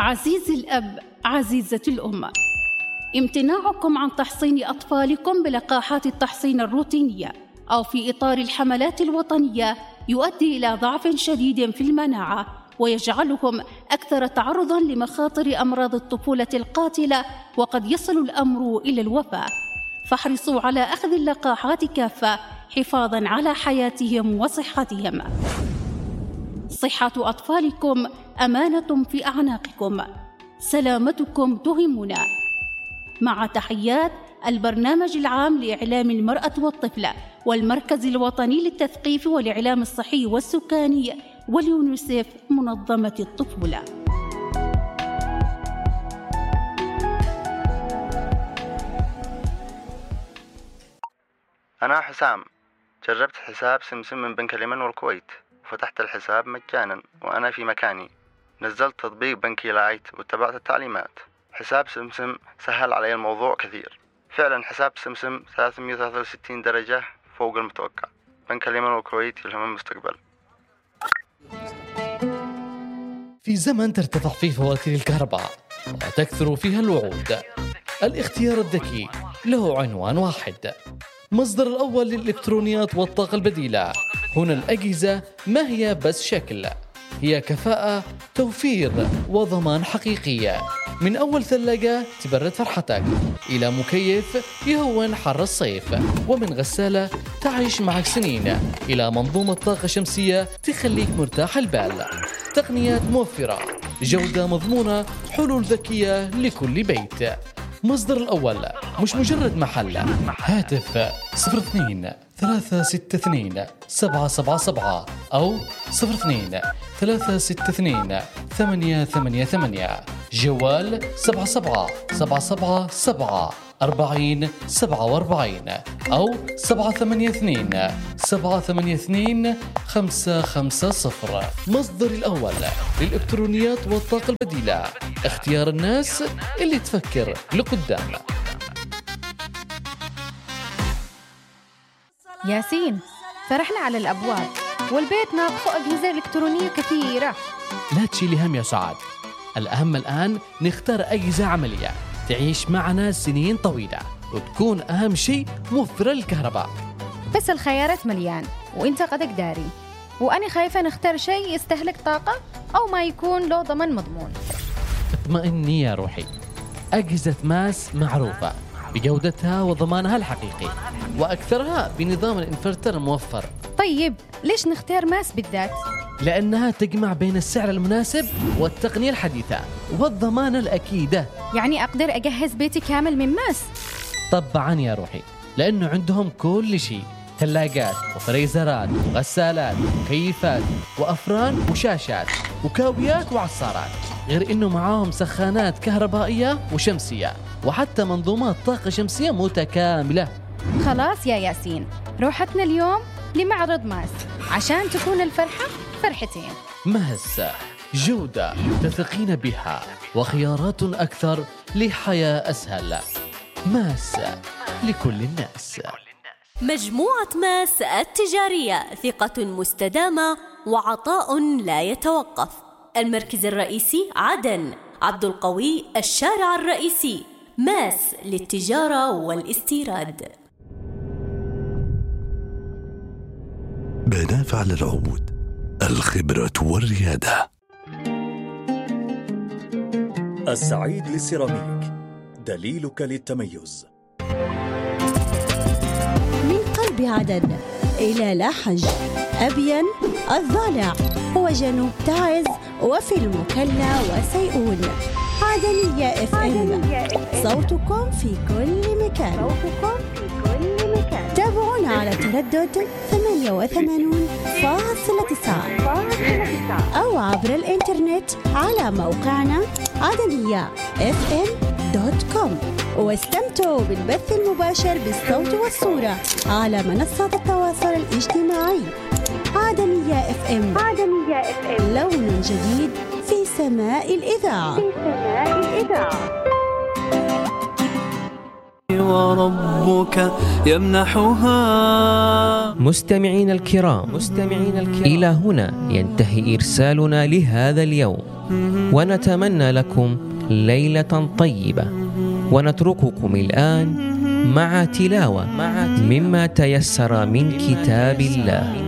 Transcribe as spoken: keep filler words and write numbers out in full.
عزيزي الأب، عزيزة الأم، امتناعكم عن تحصين أطفالكم بلقاحات التحصين الروتينية أو في إطار الحملات الوطنية يؤدي إلى ضعف شديد في المناعة ويجعلهم أكثر تعرضاً لمخاطر أمراض الطفولة القاتلة، وقد يصل الأمر إلى الوفاة. فاحرصوا على أخذ اللقاحات كافة حفاظاً على حياتهم وصحتهم. صحة أطفالكم أمانة في أعناقكم، سلامتكم تهمنا. مع تحيات البرنامج العام لإعلام المرأة والطفلة والمركز الوطني للتثقيف والإعلام الصحي والسكاني واليونيسف منظمة الطفولة. أنا حسام، جربت حساب سمسم من بنك اليمن والكويت وفتحت الحساب مجانا وأنا في مكاني. نزلت تطبيق بنكي لايت واتبعت التعليمات. حساب سمسم سهل علي الموضوع كثير. فعلا حساب سمسم ثلاثمئة وثلاثة وستين درجة فوق المتوقع. بنك اليمن والكويت يلهم المستقبل. في زمن ترتفع فيه فواتير الكهرباء وتكثر فيها الوعود، الاختيار الذكي له عنوان واحد، مصدر الأول للإلكترونيات والطاقة البديلة. هنا الأجهزة ما هي بس شكل، هي كفاءة، توفير وضمان حقيقية. من أول ثلاجة تبرد فرحتك إلى مكيف يهون حر الصيف، ومن غسالة تعيش معك سنين إلى منظومة طاقة شمسية تخليك مرتاح البال. تقنيات موفرة، جودة مضمونة، حلول ذكية لكل بيت. مصدر الأول مش مجرد محل. هاتف صفر اثنين ثلاثة ستة اثنين سبعة سبعة سبعة أو صفر اثنين ثلاثة ستة اثنين ثمانية ثمانية ثمانية. جوال سبعة سبعة سبعة سبعة سبعة أربعين سبعة وأربعين أو سبعة ثمانية اثنين سبعة ثمانية اثنين خمسة خمسة صفر. مصدر الأول للإلكترونيات والطاقة البديلة، اختيار الناس اللي تفكر لقدام. ياسين، فرحنا على الأبواب والبيت ناقصه أجهزة إلكترونية كثيرة. لا تشيلي هم يا سعاد، الأهم الآن نختار أجهزة عملية تعيش معنا سنين طويلة وتكون أهم شيء موفرة للكهرباء. بس الخيارات مليان وإنت قدك داري، وأنا خايفة نختار شيء يستهلك طاقة أو ما يكون له ضمان مضمون. اطمئني يا روحي، أجهزة ماس معروفة بجودتها وضمانها الحقيقي، وأكثرها بنظام الإنفرتر الموفر. طيب ليش نختار ماس بالذات؟ لأنها تجمع بين السعر المناسب والتقنية الحديثة والضمانة الأكيدة. يعني أقدر أجهز بيتي كامل من ماس؟ طبعا يا روحي، لأنه عندهم كل شيء، ثلاجات وفريزرات وغسالات ومكيفات وأفران وشاشات وكاويات وعصارات، غير إنه معاهم سخانات كهربائية وشمسية وحتى منظومات طاقة شمسية متكاملة. خلاص يا ياسين، روحتنا اليوم لمعرض ماس عشان تكون الفرحة فرحتين. ماس، جودة تثقين بها وخيارات أكثر لحياة أسهل. ماس لكل الناس. مجموعة ماس التجارية، ثقة مستدامة وعطاء لا يتوقف. المركز الرئيسي عدن، عبد القوي الشارع الرئيسي. ماس للتجارة والاستيراد. بناء على العقود، الخبرة والريادة. السعيد للسيراميك، دليلك للتميز. من قلب عدن إلى لاحج، أبين، الضالع وجنوب تعز وفي المكلا وسيئون. عدنية اف ام، صوتكم في كل مكان. تابعونا على تردد ثمانية وثمانين فاصلة تسعة أو عبر الإنترنت على موقعنا عدنية اف ام دوت كوم، واستمتعوا بالبث المباشر بالصوت والصورة على منصات التواصل الاجتماعي. عدنية اف ام، عدنية اف ام، لون جديد في سماء الإذاعة. في سماء الإذاعة. وربك يمنحها. مستمعين الكرام، مستمعين الكرام، إلى هنا ينتهي إرسالنا لهذا اليوم. ونتمنى لكم ليلة طيبة، ونترككم الآن مع تلاوة مما تيسر من كتاب الله.